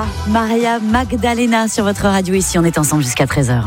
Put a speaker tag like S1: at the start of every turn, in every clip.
S1: Maria Magdalena sur votre radio. Ici, on est ensemble jusqu'à 13h.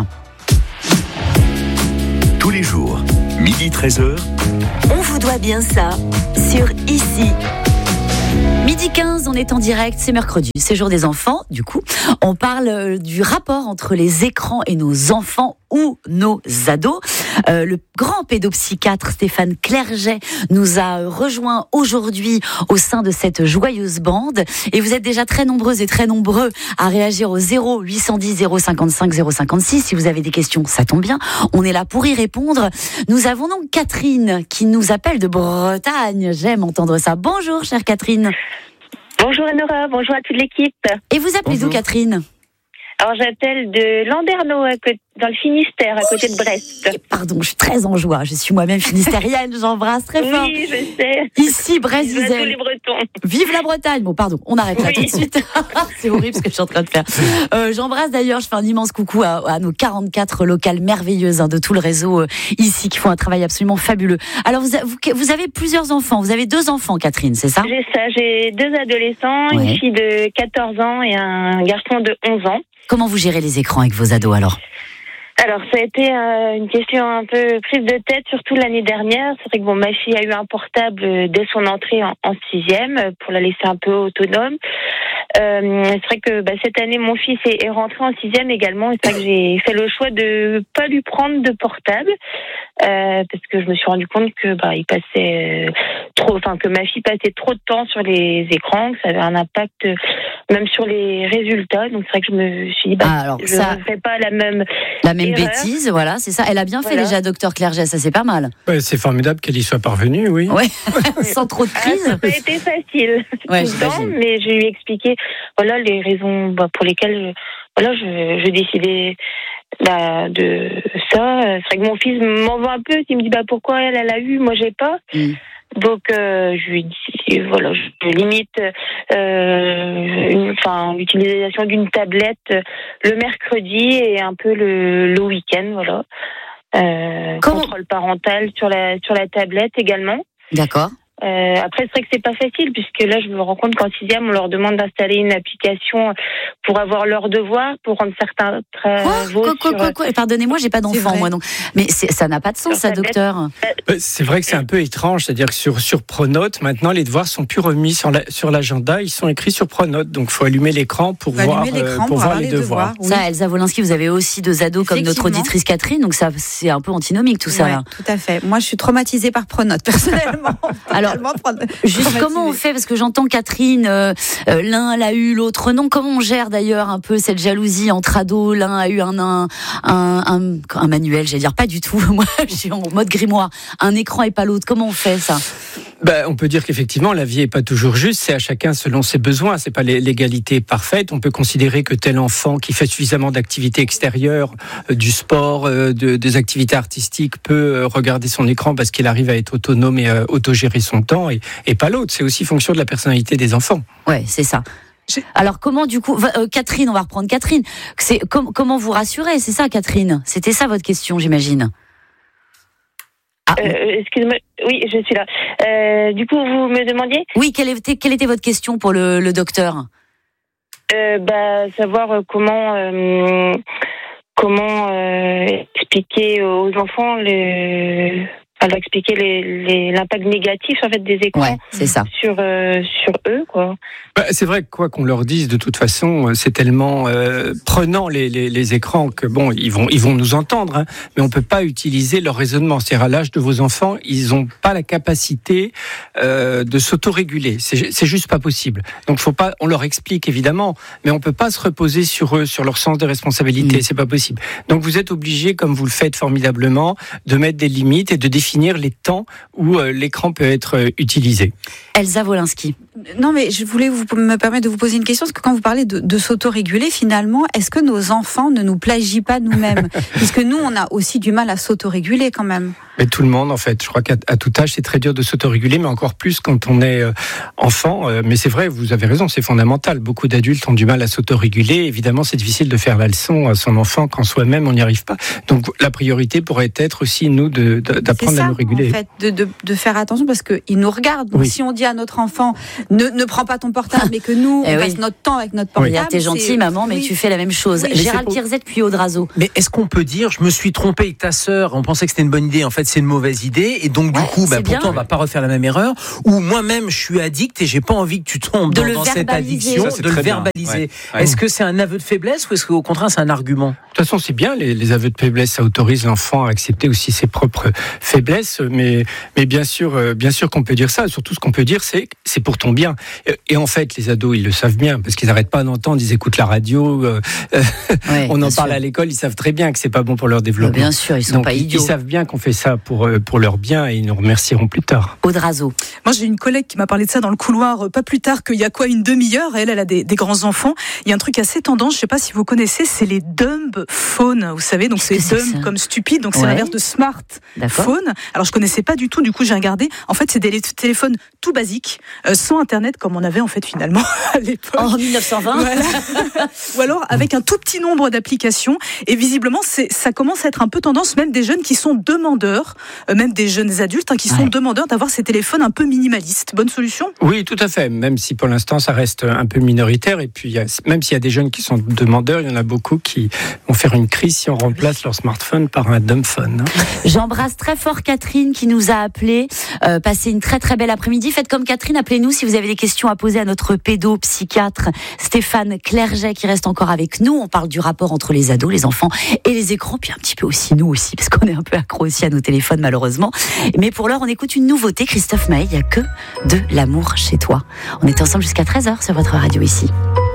S2: Tous les jours, midi 13h.
S1: On vous doit bien ça sur Ici. Midi 15, on est en direct, c'est mercredi, c'est jour des enfants. Du coup, on parle du rapport entre les écrans et nos enfants ou nos ados. Le grand pédopsychiatre Stéphane Clerget nous a rejoint aujourd'hui au sein de cette joyeuse bande. Et vous êtes déjà très nombreuses et très nombreux à réagir au 0810 055 056. Si vous avez des questions, ça tombe bien, on est là pour y répondre. Nous avons donc Catherine qui nous appelle de Bretagne. J'aime entendre ça. Bonjour, chère Catherine.
S3: Bonjour Anora, bonjour à toute l'équipe.
S1: Et vous appelez d'où, Catherine ?
S3: Alors j'appelle de Landerneau, dans le Finistère, à côté de Brest.
S1: Pardon, je suis très en joie. Je suis moi-même finistérienne, j'embrasse très fort.
S3: Oui, je sais.
S1: Ici, Brest,
S3: Vive tous les Bretons.
S1: Vive la Bretagne. Bon, pardon, on arrête là tout de suite. C'est horrible ce que je suis en train de faire. J'embrasse d'ailleurs, je fais un immense coucou à nos 44 locales merveilleuses de tout le réseau ici, qui font un travail absolument fabuleux. Alors, vous avez plusieurs enfants. Vous avez 2 enfants, Catherine, c'est ça ?
S3: J'ai ça. J'ai 2 adolescents, une fille de 14 ans et un garçon de 11 ans.
S1: Comment vous gérez les écrans avec vos ados alors ?
S3: Alors, ça a été une question un peu prise de tête, surtout l'année dernière. C'est vrai que ma fille a eu un portable dès son entrée en 6e pour la laisser un peu autonome. C'est vrai que cette année, mon fils est rentré en 6e également. Et c'est vrai que j'ai fait le choix de pas lui prendre de portable parce que je me suis rendu compte que il passait que ma fille passait trop de temps sur les écrans, que ça avait un impact même sur les résultats. Donc c'est vrai que je me suis dit je ne fais pas la même
S1: bêtise, voilà, c'est ça. Elle a bien fait déjà, docteur Clerget, ça c'est pas mal.
S4: Ouais, c'est formidable qu'elle y soit parvenue, oui.
S1: Ouais. Sans trop de crise.
S3: Ça n'a pas été facile tout le temps, mais je lui ai expliqué les raisons pour lesquelles je décidais de ça. C'est vrai que mon fils m'en veut un peu, il me dit pourquoi elle a eu, moi j'ai pas. Donc je lui dis je limite l'utilisation d'une tablette le mercredi et un peu le week-end, contrôle parental sur la tablette également.
S1: D'accord.
S3: Après, c'est vrai que c'est pas facile puisque là, je me rends compte qu'en 6e, on leur demande d'installer une application pour avoir leurs devoirs, pour rendre certains travaux.
S1: Quoi Pardonnez-moi, j'ai pas d'enfant, moi, donc. Mais ça n'a pas de sens, ça, docteur.
S4: C'est vrai que c'est un peu étrange, c'est-à-dire que sur Pronote, maintenant, les devoirs sont plus remis sur l'agenda, ils sont écrits sur Pronote, donc faut allumer l'écran pour voir les devoirs.
S1: Oui. Ça, Elsa Wolinski, vous avez aussi 2 ados comme notre auditrice Catherine, donc ça, c'est un peu antinomique tout ça.
S5: Tout à fait. Moi, je suis traumatisée par Pronote personnellement.
S1: Alors, juste comment on fait, parce que j'entends Catherine, l'un l'a eu, l'autre non. Comment on gère d'ailleurs un peu cette jalousie entre ados ? L'un a eu un manuel, j'allais dire pas du tout. Moi, je suis en mode grimoire. Un écran et pas l'autre. Comment on fait ça ?
S4: On peut dire qu'effectivement, la vie est pas toujours juste. C'est à chacun selon ses besoins. C'est pas l'égalité parfaite. On peut considérer que tel enfant qui fait suffisamment d'activités extérieures, du sport, des activités artistiques, peut regarder son écran parce qu'il arrive à être autonome et autogérer son temps, et pas l'autre. C'est aussi fonction de la personnalité des enfants.
S1: Ouais, c'est ça. Alors comment du coup, Catherine, on va reprendre Catherine. Comment vous rassurer ? C'est ça, Catherine. C'était ça votre question, j'imagine.
S3: Excusez-moi, oui, je suis là. Du coup, vous me demandiez ?
S1: Oui, quelle était votre question pour le docteur ?
S3: Savoir comment expliquer aux enfants expliquer l'impact négatif en fait des écrans
S1: c'est ça.
S3: sur eux, quoi.
S4: C'est vrai que quoi qu'on leur dise, de toute façon, c'est tellement prenant les écrans que ils vont nous entendre, mais on peut pas utiliser leur raisonnement. C'est-à-dire à l'âge de vos enfants, ils ont pas la capacité de s'autoréguler. C'est juste pas possible. Donc on leur explique évidemment, mais on peut pas se reposer sur eux, sur leur sens des responsabilités. C'est pas possible. Donc vous êtes obligés, comme vous le faites formidablement, de mettre des limites et de définir les temps où l'écran peut être utilisé.
S1: Elsa Wolinski.
S5: Non, mais je voulais me permettre de vous poser une question, parce que quand vous parlez de s'autoréguler, finalement, est-ce que nos enfants ne nous plagient pas nous-mêmes ? Puisque nous, on a aussi du mal à s'autoréguler quand même.
S4: Mais tout le monde, en fait. Je crois qu'à tout âge, c'est très dur de s'autoréguler, mais encore plus quand on est enfant. Mais c'est vrai, vous avez raison, c'est fondamental. Beaucoup d'adultes ont du mal à s'autoréguler. Évidemment, c'est difficile de faire la leçon à son enfant quand soi-même, on n'y arrive pas. Donc, la priorité pourrait être aussi, nous, d'apprendre apprendre à nous réguler.
S5: En fait, de faire attention parce qu'ils nous regardent. Donc, si on dit à notre enfant ne prends pas ton portable, mais que nous on passe notre temps avec notre portable.
S1: T'es gentil, maman, mais tu fais la même chose. Gérald Tirzet puis Audrazo.
S6: Mais est-ce qu'on peut dire je me suis trompé avec ta sœur, on pensait que c'était une bonne idée, en fait c'est une mauvaise idée, et donc du coup pourtant on va pas refaire la même erreur, ou moi-même je suis addict et j'ai pas envie que tu tombes dans cette addiction, de le verbaliser. Est-ce que c'est un aveu de faiblesse ou est-ce qu'au contraire c'est un argument?
S4: De toute façon, c'est bien, les aveux de faiblesse, ça autorise l'enfant à accepter aussi ses propres faiblesses, mais bien sûr qu'on peut dire ça. Surtout, ce qu'on peut dire, c'est pour ton bien. Et en fait, les ados, ils le savent bien, parce qu'ils n'arrêtent pas d'entendre, ils écoutent la radio, on en parle à l'école, ils savent très bien que c'est pas bon pour leur développement.
S1: Bien sûr, ils sont pas idiots.
S4: Ils savent bien qu'on fait ça pour leur bien, et ils nous remercieront plus tard.
S1: Audrazo.
S7: Moi, j'ai une collègue qui m'a parlé de ça dans le couloir, pas plus tard qu'il y a une demi-heure. Elle a des grands enfants. Il y a un truc assez tendance, je sais pas si vous connaissez, c'est les dumb phones. Vous savez, donc c'est dumb comme stupide, donc c'est l'inverse de smartphone. Alors je connaissais pas du tout, du coup j'ai regardé. En fait, c'est des téléphones tout basiques, sans internet comme on avait en fait finalement à l'époque.
S1: En 1920.
S7: Voilà. Ou alors avec un tout petit nombre d'applications. Et visiblement, ça commence à être un peu tendance, même des jeunes qui sont demandeurs, même des jeunes adultes qui sont demandeurs d'avoir ces téléphones un peu minimalistes. Bonne solution ?
S4: Oui, tout à fait. Même si pour l'instant ça reste un peu minoritaire. Et puis même s'il y a des jeunes qui sont demandeurs, il y en a beaucoup qui vont faire une crise si on remplace leur smartphone par un dumbphone.
S1: J'embrasse très fort Catherine qui nous a appelé. Passez une très très belle après-midi. Faites comme Catherine, appelez-nous si vous avez des questions à poser à notre pédopsychiatre Stéphane Clerget qui reste encore avec nous. On parle du rapport entre les ados, les enfants et les écrans, puis un petit peu aussi nous aussi, parce qu'on est un peu accro aussi à nos téléphones malheureusement. Mais pour l'heure, on écoute une nouveauté. Christophe Maé, il n'y a que de l'amour chez toi. On est ensemble jusqu'à 13h sur votre radio ici.